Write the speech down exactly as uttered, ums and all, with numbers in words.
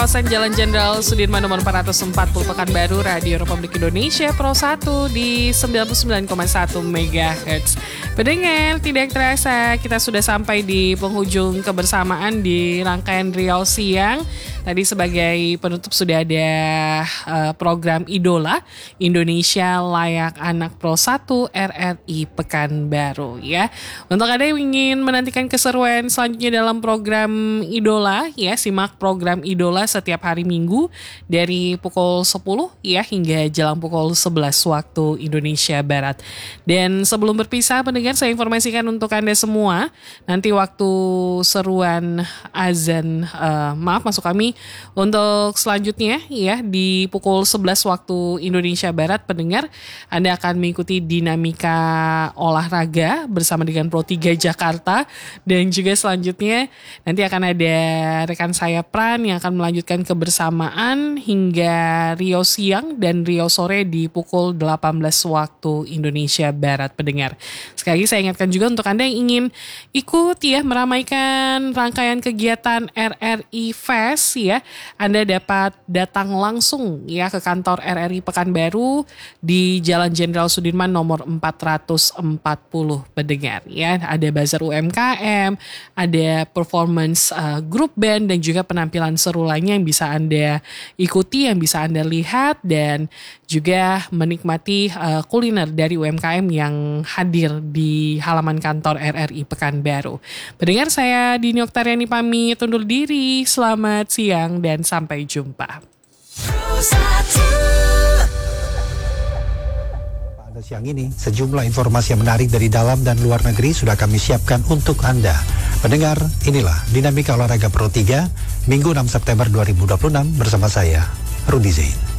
Kawasan Jalan Jenderal Sudirman nomor empat ratus empat puluh Pekanbaru, Radio Republik Indonesia Pro satu di sembilan puluh sembilan koma satu megahertz. Pendengar, tidak terasa kita sudah sampai di penghujung kebersamaan di rangkaian Riau Siang. Tadi sebagai penutup sudah ada uh, program Idola Indonesia Layak Anak Pro satu R R I Pekanbaru ya. Untuk Anda yang ingin menantikan keseruan selanjutnya dalam program Idola ya, simak program Idola setiap hari Minggu dari pukul sepuluh ya hingga jelang pukul sebelas waktu Indonesia Barat. Dan sebelum berpisah pendengar, saya informasikan untuk Anda semua, nanti waktu seruan azan uh, maaf masuk kami untuk selanjutnya ya di pukul sebelas waktu Indonesia Barat, pendengar Anda akan mengikuti dinamika olahraga bersama dengan Pro tiga Jakarta, dan juga selanjutnya nanti akan ada rekan saya Pran yang akan melanjutkan kebersamaan hingga Riau Siang dan Riau Sore di pukul delapan belas waktu Indonesia Barat, pendengar. Sekali lagi saya ingatkan juga untuk Anda yang ingin ikut ya meramaikan rangkaian kegiatan R R I Fest ya, Anda dapat datang langsung ya ke kantor R R I Pekanbaru di Jalan Jenderal Sudirman nomor empat ratus empat puluh, pendengar ya. Ada bazar U M K M, ada performance uh, grup band dan juga penampilan seru lainnya yang bisa Anda ikuti, yang bisa Anda lihat, dan juga menikmati uh, kuliner dari U M K M yang hadir di halaman kantor R R I Pekanbaru. Pendengar, saya Dini Oktariani pamit undur diri. Selamat siang dan sampai jumpa. Pada siang ini, sejumlah informasi yang menarik dari dalam dan luar negeri sudah kami siapkan untuk Anda. Pendengar, inilah Dinamika Olahraga Pro tiga, Minggu enam September dua ribu dua puluh enam bersama saya, Rudi Zain.